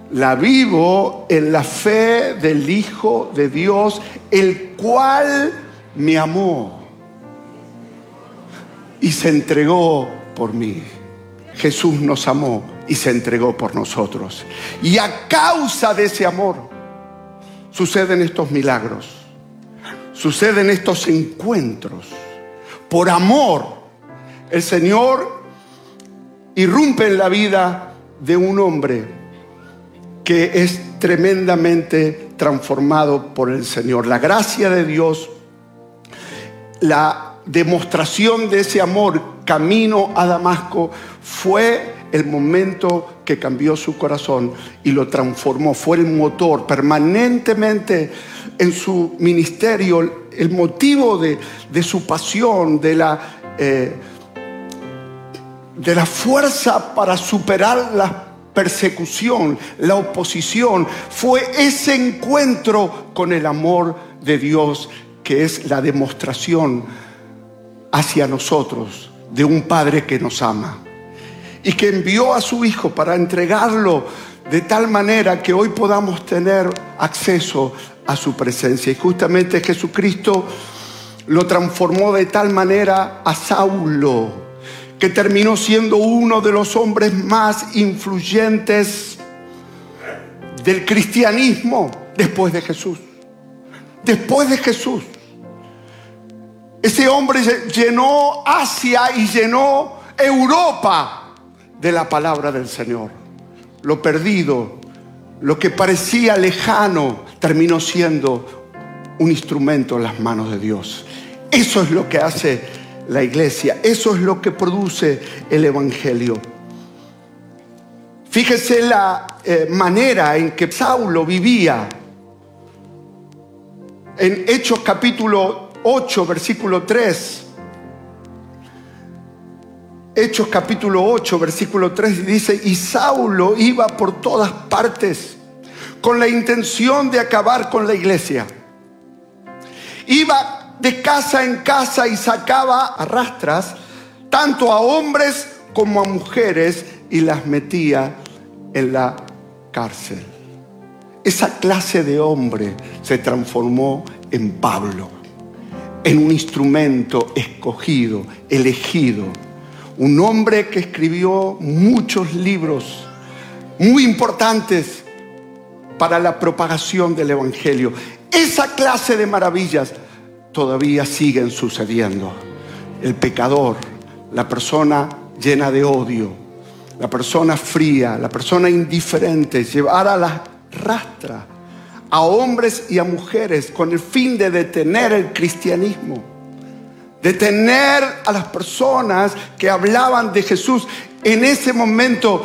la vivo en la fe del Hijo de Dios, el cual me amó y se entregó por mí. Jesús nos amó y se entregó por nosotros. Y a causa de ese amor suceden estos milagros, suceden estos encuentros. Por amor, el Señor irrumpe en la vida de un hombre que es tremendamente transformado por el Señor. La gracia de Dios, la demostración de ese amor camino a Damasco, fue el momento que cambió su corazón y lo transformó. Fue el motor permanentemente en su ministerio, el motivo de su pasión, de la fuerza para superar la persecución, la oposición. Fue ese encuentro con el amor de Dios, que es la demostración hacia nosotros de un Padre que nos ama y que envió a su Hijo para entregarlo de tal manera que hoy podamos tener acceso a su presencia. Y justamente Jesucristo lo transformó de tal manera a Saulo, que terminó siendo uno de los hombres más influyentes del cristianismo después de Jesús. Después de Jesús. Ese hombre llenó Asia y llenó Europa de la palabra del Señor. Lo perdido, lo que parecía lejano, terminó siendo un instrumento en las manos de Dios. Eso es lo que hace la iglesia. Eso es lo que produce el Evangelio. Fíjese la manera en que Saulo vivía. En Hechos capítulo 8, versículo 3. Hechos capítulo 8, versículo 3 dice: y Saulo iba por todas partes con la intención de acabar con la iglesia. Iba de casa en casa y sacaba a rastras tanto a hombres como a mujeres y las metía en la cárcel. Esa clase de hombre se transformó en Pablo, en un instrumento escogido, elegido. Un hombre que escribió muchos libros muy importantes para la propagación del Evangelio. Esa clase de maravillas todavía siguen sucediendo. El pecador, la persona llena de odio, la persona fría, la persona indiferente, llevar a la rastra a hombres y a mujeres con el fin de detener el cristianismo, detener a las personas que hablaban de Jesús. En ese momento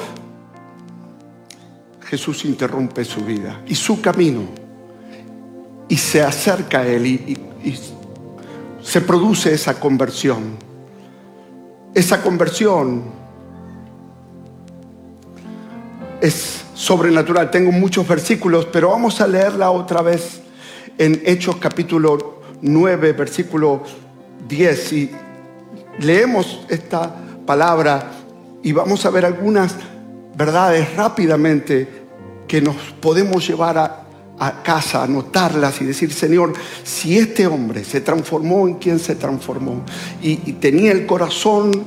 Jesús interrumpe su vida y su camino y se acerca a él y se produce esa conversión. Esa conversión es sobrenatural. Tengo muchos versículos, pero vamos a leerla otra vez en Hechos capítulo 9, versículo 10. Y leemos esta palabra y vamos a ver algunas verdades rápidamente que nos podemos llevar a casa, anotarlas y decir: Señor, si este hombre se transformó en quien se transformó y tenía el corazón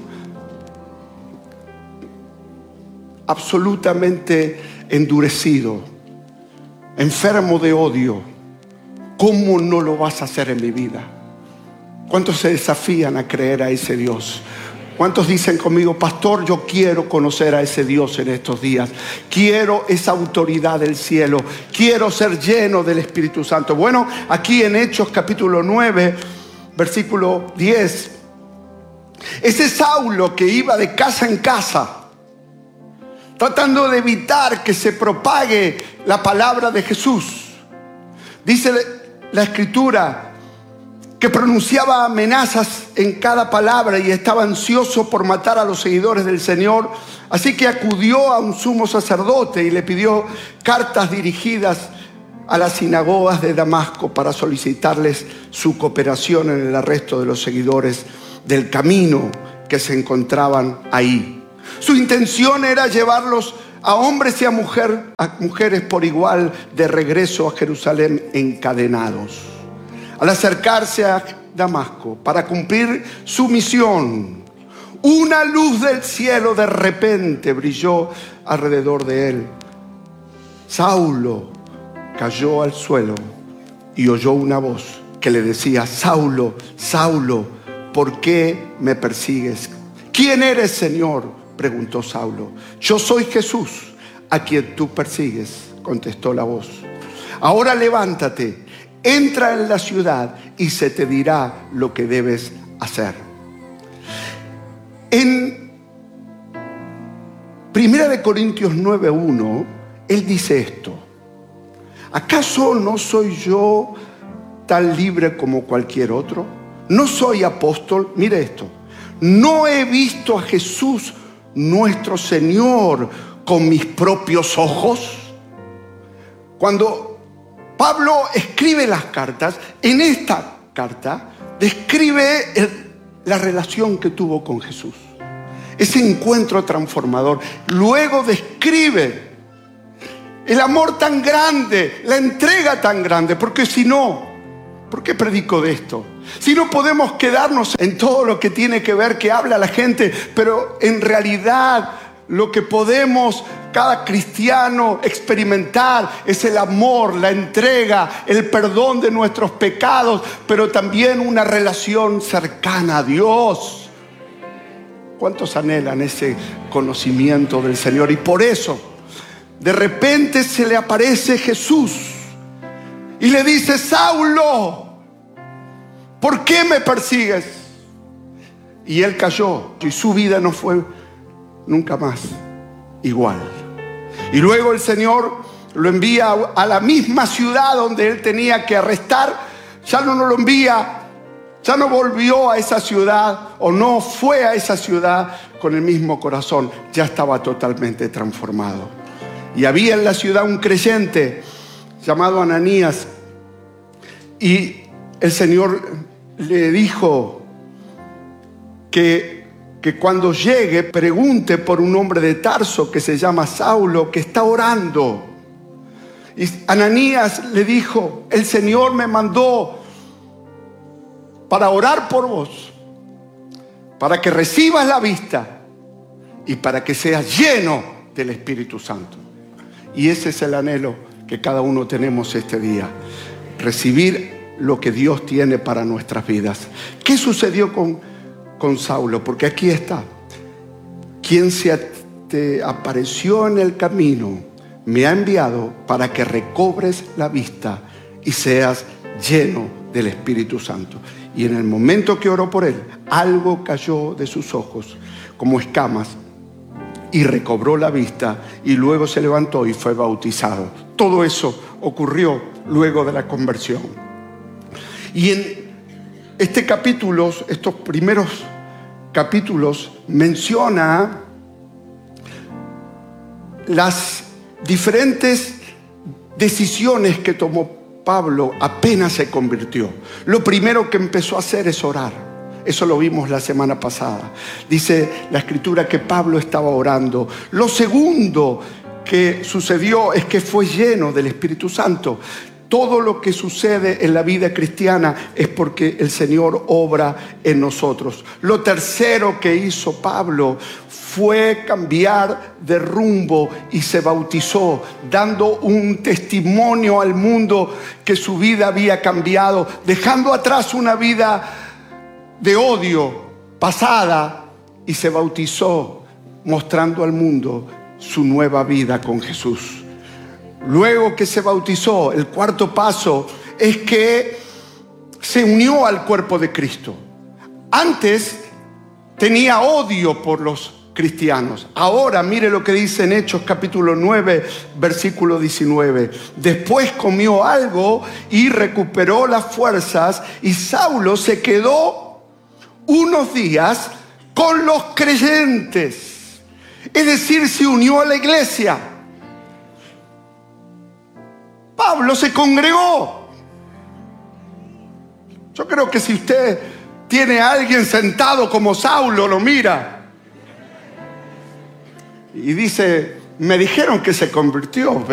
absolutamente endurecido, enfermo de odio, ¿cómo no lo vas a hacer en mi vida? ¿Cuántos se desafían a creer a ese Dios? ¿Cuántos dicen conmigo: pastor, yo quiero conocer a ese Dios en estos días? Quiero esa autoridad del cielo. Quiero ser lleno del Espíritu Santo. Bueno, aquí en Hechos capítulo 9, versículo 10. Ese Saulo que iba de casa en casa, tratando de evitar que se propague la palabra de Jesús. Dice la Escritura que pronunciaba amenazas en cada palabra y estaba ansioso por matar a los seguidores del Señor. Así que acudió a un sumo sacerdote y le pidió cartas dirigidas a las sinagogas de Damasco para solicitarles su cooperación en el arresto de los seguidores del camino que se encontraban ahí. Su intención era llevarlos a hombres y a mujeres por igual de regreso a Jerusalén encadenados. Al acercarse a Damasco para cumplir su misión, una luz del cielo de repente brilló alrededor de él. Saulo cayó al suelo y oyó una voz que le decía: Saulo, Saulo, ¿por qué me persigues? ¿Quién eres, Señor?, preguntó Saulo. Yo soy Jesús, a quien tú persigues, contestó la voz. Ahora levántate, entra en la ciudad y se te dirá lo que debes hacer. En 1 Corintios 9:1, él dice esto: ¿acaso no soy yo tan libre como cualquier otro? ¿No soy apóstol? Mire esto: ¿no he visto a Jesús nuestro Señor con mis propios ojos? Cuando Pablo escribe las cartas, en esta carta describe la relación que tuvo con Jesús, ese encuentro transformador. Luego describe el amor tan grande, la entrega tan grande, porque si no, ¿por qué predico de esto? Si no podemos quedarnos en todo lo que tiene que ver, que habla la gente, pero en realidad lo que podemos cada cristiano experimentar es el amor, la entrega, el perdón de nuestros pecados, pero también una relación cercana a Dios. ¿Cuántos anhelan ese conocimiento del Señor? Y por eso, de repente se le aparece Jesús y le dice: Saulo, ¿por qué me persigues? Y él cayó y su vida no fue nunca más igual. Y luego el Señor lo envía a la misma ciudad donde él tenía que arrestar. Ya no lo envía, ya no volvió a esa ciudad, o no fue a esa ciudad con el mismo corazón. Ya estaba totalmente transformado. Y había en la ciudad un creyente llamado Ananías, y el Señor le dijo que cuando llegue pregunte por un hombre de Tarso que se llama Saulo, que está orando. Y Ananías le dijo: el Señor me mandó para orar por vos, para que recibas la vista y para que seas lleno del Espíritu Santo. Y ese es el anhelo que cada uno tenemos este día: recibir lo que Dios tiene para nuestras vidas. ¿Qué sucedió con Saulo? Porque aquí está: quien te apareció en el camino me ha enviado para que recobres la vista y seas lleno del Espíritu Santo. Y en el momento que oró por él, algo cayó de sus ojos como escamas y recobró la vista, y luego se levantó y fue bautizado. Todo eso ocurrió luego de la conversión. Y en este capítulo, estos primeros capítulos, menciona las diferentes decisiones que tomó Pablo apenas se convirtió. Lo primero que empezó a hacer es orar. Eso lo vimos la semana pasada. Dice la Escritura que Pablo estaba orando. Lo segundo que sucedió es que fue lleno del Espíritu Santo. Todo lo que sucede en la vida cristiana es porque el Señor obra en nosotros. Lo tercero que hizo Pablo fue cambiar de rumbo y se bautizó, dando un testimonio al mundo que su vida había cambiado, dejando atrás una vida de odio pasada, y se bautizó mostrando al mundo su nueva vida con Jesús. Luego que se bautizó, el cuarto paso es que se unió al cuerpo de Cristo. Antes tenía odio por los cristianos. Ahora mire lo que dice en Hechos capítulo 9, versículo 19. Después comió algo y recuperó las fuerzas, y Saulo se quedó unos días con los creyentes. Es decir, se unió a la iglesia. Pablo se congregó. Yo creo que si usted tiene a alguien sentado como Saulo, lo mira y dice: Me dijeron que se convirtió.